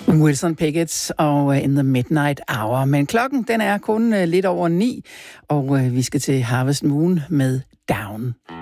Wilson Pickett og In the Midnight Hour. Men klokken, den er kun lidt over 9, og vi skal til Harvest Moon med Down.